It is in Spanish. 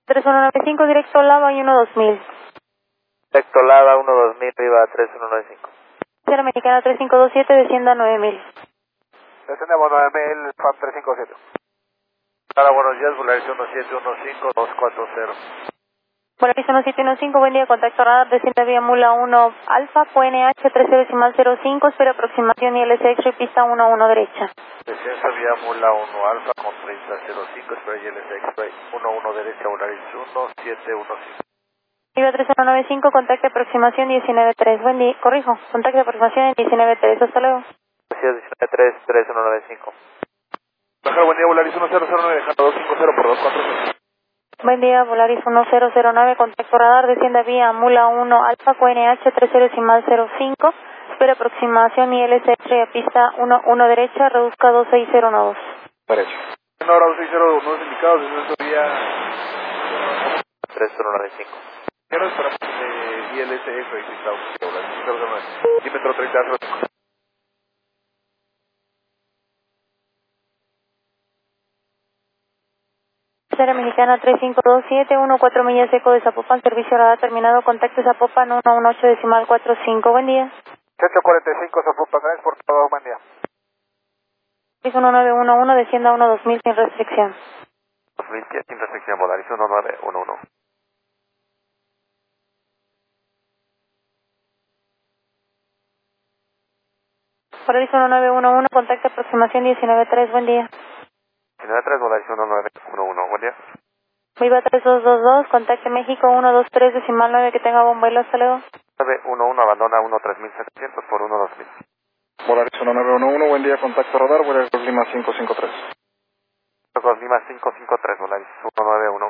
3195, directo Lava y 12000. Directo Lava 12000, viva 3195. Sierra Mexicana 3527, descienda 9000. Descendemos 9000, FAB 357. Hola, buenos días, Volaris 1715-240. Volaris 1715, buen día, contacto radar, descienda vía Mula 1 Alfa, QNH 13.05, espera aproximación y LSX, pista 11 derecha. Descenso vía Mula 1 Alfa con 3005, espera ILS X-Ray 11 derecha, Volaris 1715. Viva 3195, contacto aproximación 193, buen día, corrijo, contacto aproximación en 193, hasta luego. Gracias, 193, 3195. Bajar, buen día, Volaris 1009, dejando 250 por 240. Buen día, Volaris 1009, contacto radar, descienda vía Mula 1 Alfa, QNH 13.05, espera aproximación y LSX a pista 11 derecha, reduzca 2609. Derecho. En hora 260, indicados, descenso vía 3195. esperamos ILS X-Ray, pista 009, dímetro 3005. Sierra Mexicana 3527, 14 millas eco de Zapopan, servicio radar terminado, contacto Zapopan 118.45, buen día. 845, Zapopan, gracias por todo, buen día. 1911, descienda 12000 sin restricción. 2010 sin restricción, Volaris 1911. Volaris 1911, contacto aproximación 193, buen día. 193, Volaris 1911, buen día. Viva 3222, contacto México 123, decimal 9, que tenga buen vuelo, hasta luego. 911, abandona 13700 por 12000. Volaris 1911, buen día, contacto radar, Volaris Lima 553. Lima 553, Volaris 1911.